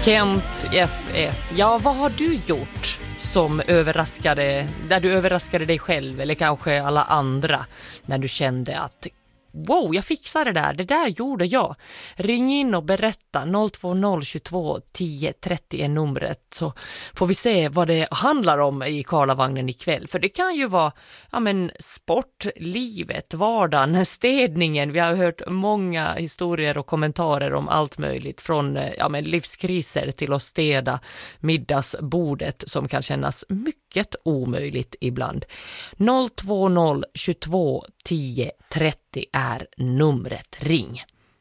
Kent FF. Ja, vad har du gjort som där du överraskade dig själv eller kanske alla andra när du kände att wow, jag fixade det där gjorde jag. Ring in och berätta. 020 22 10 30 är numret, så får vi se vad det handlar om i Karlavagnen ikväll. För det kan ju vara sport, livet, vardagen, städningen. Vi har hört många historier och kommentarer om allt möjligt, från livskriser till att städa middagsbordet som kan kännas mycket omöjligt ibland. 020 22 10 30 är numret. Ring.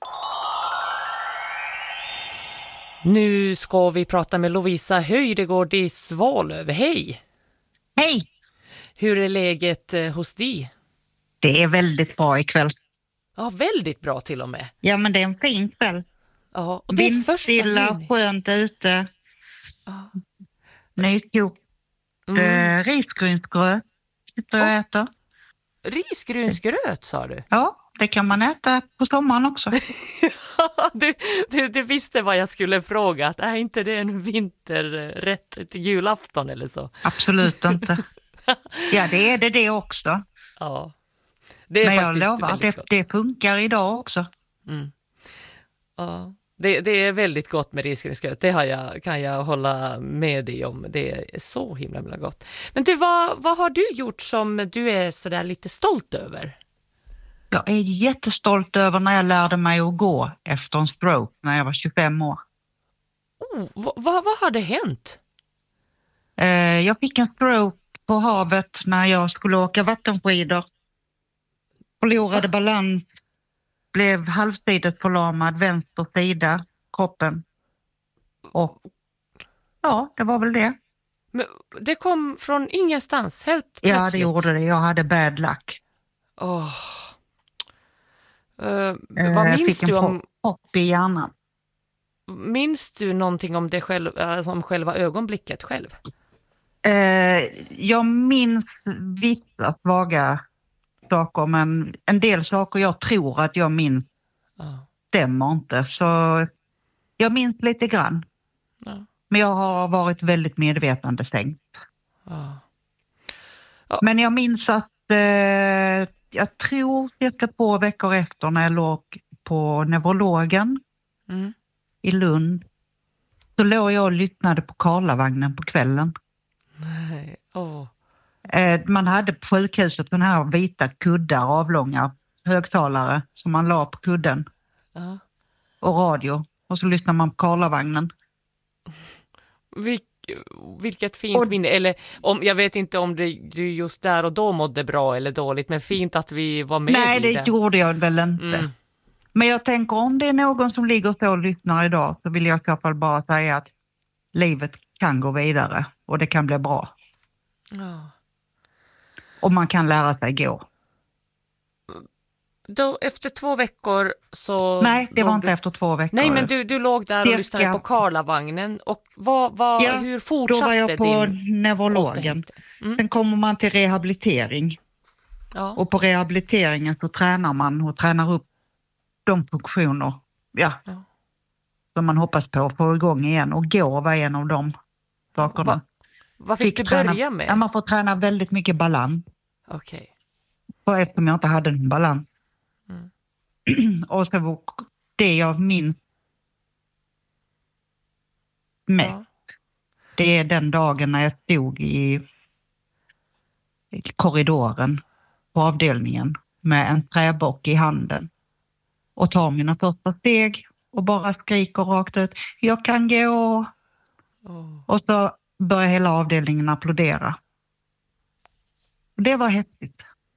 Nu ska vi prata med Lovisa Höjdegård i Svalöv. Hej! Hej! Hur är läget hos dig? Det är väldigt bra ikväll. Ja, väldigt bra till och med. Ja, men det är en fin kväll. Ja, och det är första juni. Skönt ute. Ja. Nykokt risgrynsgröt. Sitter jag och äter. Risgrynsgröt, sa du? Ja, det kan man äta på sommaren också. du visste vad jag skulle fråga. Att är inte det en vinterrätt till julafton eller så? Absolut inte. Ja, det är det också. Ja. Det är men faktiskt jag lovar att det funkar idag också. Mm. Ja. Det är väldigt gott med risgrynsgröt. Det kan jag hålla med dig om. Det är så himla gott. Men du, vad har du gjort som du är så där lite stolt över? Jag är jättestolt över när jag lärde mig att gå efter en stroke när jag var 25 år. Vad hade hänt? Jag fick en stroke på havet när jag skulle åka vattenskidor. Förlorade balans. Blev halvsidigt förlamad, vänster sida, kroppen. Och ja, det var väl det. Men det kom från ingenstans, helt plötsligt? Ja, det gjorde det. Jag hade bad luck. Vad minns du om... Hopp i hjärnan. Minns du någonting om det själv, om själva ögonblicket själv? Jag minns vissa svaga saker, men en del saker jag tror att jag minns stämmer inte. Så jag minns lite grann. Ja. Men jag har varit väldigt medvetande sänkt. Ja. Men jag minns att jag tror cirka 2 veckor efter när jag låg på neurologen i Lund, så låg jag och lyssnade på Karlavagnen på kvällen. Nej. Man hade på sjukhuset den här vita kuddar, avlånga högtalare som man la på kudden. Och radio. Och så lyssnar man på Karlavagnen. Vilket fint minne. Eller jag vet inte om du just där och då mådde bra eller dåligt, men fint att vi var med. Nej, det gjorde jag väl inte. Men jag tänker, om det är någon som ligger så och lyssnar idag, så vill jag i alla fall bara säga att livet kan gå vidare och det kan bli bra. Ja. Och man kan lära sig gå. Då, efter 2 veckor så... Nej, det var inte efter 2 veckor. Nej, men du låg där och lyssnade på Karlavagnen. Och hur fortsatte din... Då var jag på neurologen. Sen kommer man till rehabilitering. Ja. Och på rehabiliteringen så tränar man och tränar upp de funktioner som man hoppas på att få igång igen. Och gå var en av de sakerna. Vad fick du börja med? Ja, man får träna väldigt mycket balans. Okej. För eftersom jag inte hade en balans. Och så det jag minns mest, det är den dagen när jag stod i korridoren på avdelningen med en träbock i handen och tar mina första steg och bara skriker rakt ut: jag kan gå. Och så börjar hela avdelningen applådera. Det var häftigt.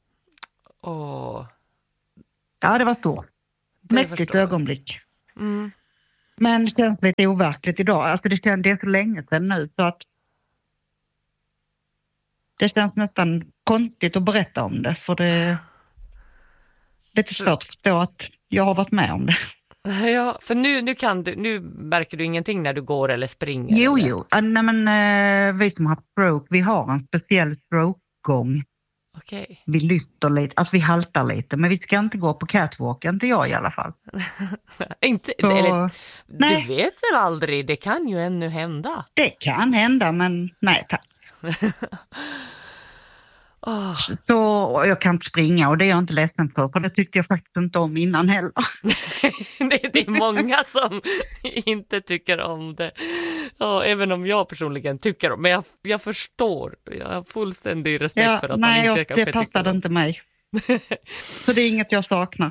Ja, det var stort. Mäktigt ögonblick. Men det känns lite overkligt idag. Alltså det är så länge sedan nu, så att det känns nästan konstigt att berätta om det. För det är lite svårt att förstå att jag har varit med om det. Ja, för nu märker du ingenting när du går eller springer? Jo. Eller? Nej, men vi som har stroke, vi har en speciell stroke-gång Okej. Vi lyfter lite, alltså vi haltar lite, men vi ska inte gå på catwalken, inte jag i alla fall. Inte, Så, eller, du nej. vet väl aldrig, det kan ju ännu hända. Det kan hända, men nej tack. Så jag kan inte springa och det är jag inte ledsen för det tyckte jag faktiskt inte om innan heller. Det är många som inte tycker om det. Ja, även om jag personligen tycker om det. Men jag förstår. Jag har fullständig respekt för att man inte kanske tycker om det. Det passade inte mig. Så det är inget jag saknar.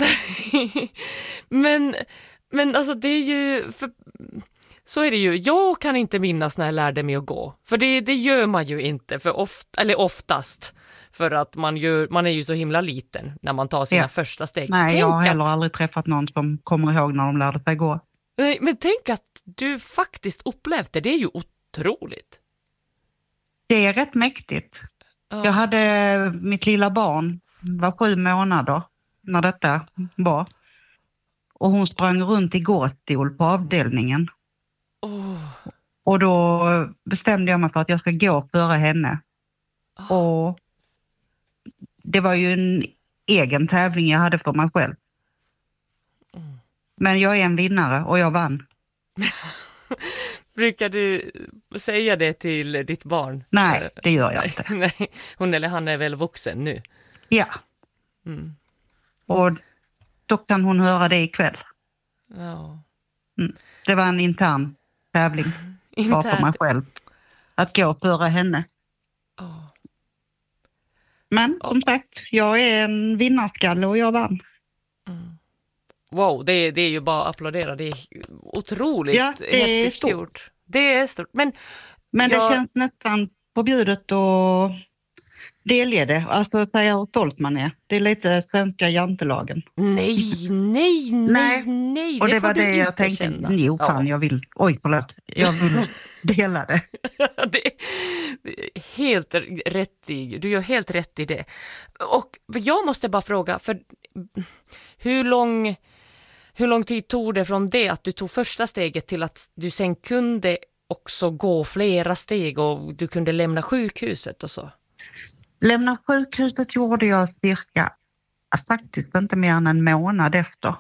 men alltså det är ju... Så är det ju. Jag kan inte minnas när jag lärde mig att gå. För det gör man ju inte. Oftast. För att man är ju så himla liten när man tar sina första steg. Nej, jag har heller aldrig träffat någon som kommer ihåg när de lärde sig gå. Nej, men tänk att du faktiskt upplevt det. Det är ju otroligt. Det är rätt mäktigt. Ja. Jag hade mitt lilla barn, var 7 månader när detta var. Och hon sprang runt i gåstol på avdelningen. Och då bestämde jag mig för att jag ska gå före henne. Och det var ju en egen tävling jag hade för mig själv. Men jag är en vinnare och jag vann. Brukar du säga det till ditt barn? Nej, det gör jag inte. Nej, hon eller han är väl vuxen nu? Ja. Och då kan hon höra det ikväll. Ja. Det var en intern tävling bara för mig själv. Att gå före henne. Men som sagt, jag är en vinnarskalle och jag vann. Wow, det är ju bara att applådera. Det är otroligt häftigt gjort. Det är stort. Men det känns nästan förbjudet att delge det. Alltså säga hur stolt man är. Det är lite svenska jantelagen. Nej. Och det får var du det inte jag tänkte. Känna. Jo, fan, jag vill dela det. Det är helt rätt i. Du gör helt rätt i det. Och jag måste bara fråga, för hur lång tid tog det från det att du tog första steget till att du sen kunde också gå flera steg och du kunde lämna sjukhuset och så? Lämna sjukhuset gjorde jag cirka, faktiskt inte mer än en månad efter.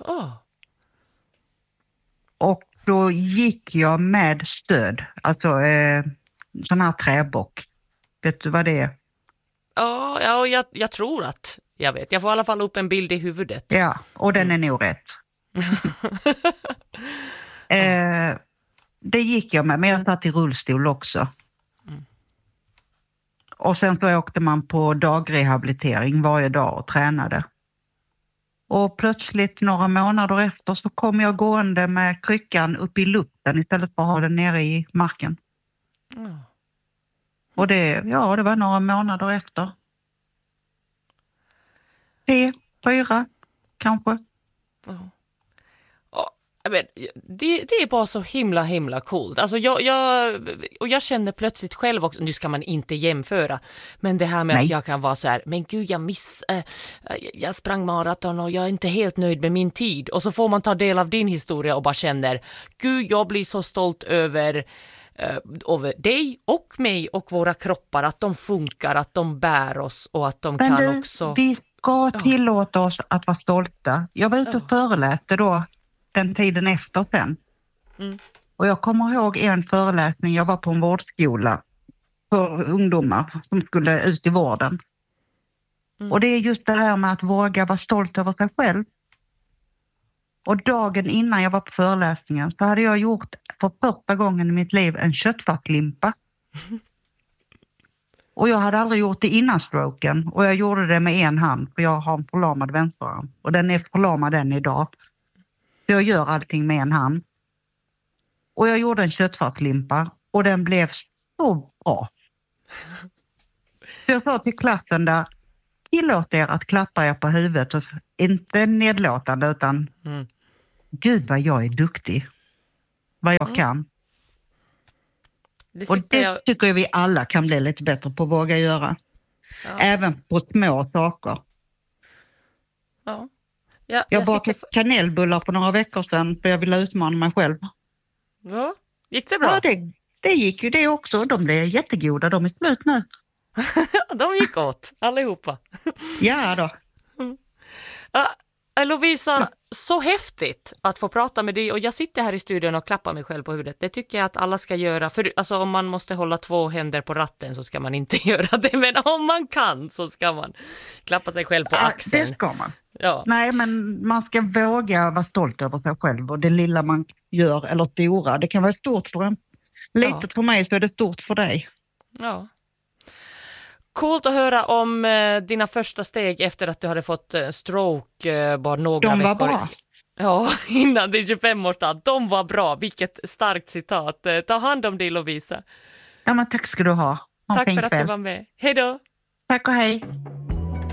Och då gick jag med stöd, alltså sån här träbock. Vet du vad det är? Ja, jag tror att jag vet. Jag får i alla fall upp en bild i huvudet. Ja, och den är nog rätt. Det gick jag med, men jag satt i rullstol också. Och sen så åkte man på dagrehabilitering varje dag och tränade. Och plötsligt några månader efter så kom jag gående med kryckan upp i luften istället för att ha den nere i marken. Och det var några månader efter. 3, 4 kanske. Men det är bara så himla coolt. Alltså jag känner plötsligt själv också, nu ska man inte jämföra, men det här med att jag kan vara så här, men gud jag sprang maraton och jag är inte helt nöjd med min tid. Och så får man ta del av din historia och bara känner, gud jag blir så stolt över dig och mig och våra kroppar, att de funkar, att de bär oss och att de kan också... Vi ska tillåta oss att vara stolta. Jag var ute och föreläste då den tiden efter sen. Och jag kommer ihåg en föreläsning, jag var på en vårdskola för ungdomar som skulle ut i vården. Och det är just det här med att våga vara stolt över sig själv. Och dagen innan jag var på föreläsningen så hade jag gjort för första gången i mitt liv en köttfärslimpa. Och jag hade aldrig gjort det innan stroken. Och jag gjorde det med en hand, för jag har en förlamad vänsterarm. Och den är förlamad än idag. Så jag gör allting med en hand. Och jag gjorde en köttfärslimpa och den blev så bra. Så jag sa till klassen där, tillåt er att klappa er på huvudet. Och inte nedlåtande utan, gud vad jag är duktig. Vad jag kan. Och det tycker jag vi alla kan bli lite bättre på att våga göra. Även på små saker. Jag bakade kanelbullar på några veckor sedan för jag ville utmana mig själv. Ja, gick det bra? Ja, det gick ju det också. De blev jättegoda, de är slut nu. De gick åt, allihopa. Ja då. Lovisa, så häftigt att få prata med dig och jag sitter här i studion och klappar mig själv på huvudet. Det tycker jag att alla ska göra. För alltså, om man måste hålla 2 händer på ratten så ska man inte göra det. Men om man kan så ska man klappa sig själv på axeln. Det ska man. Ja. Nej, men man ska våga vara stolt över sig själv och det lilla man gör eller stora. Det kan vara stort för en. Litet för mig så är det stort för dig. Ja. Coolt att höra om dina första steg efter att du hade fått stroke bara några veckor. De var bra. Ja, innan din 25-årsdag. De var bra. Vilket starkt citat. Ta hand om dig, Lovisa. Ja, men tack ska du ha. Tack för att du var med. Hej då. Tack och hej.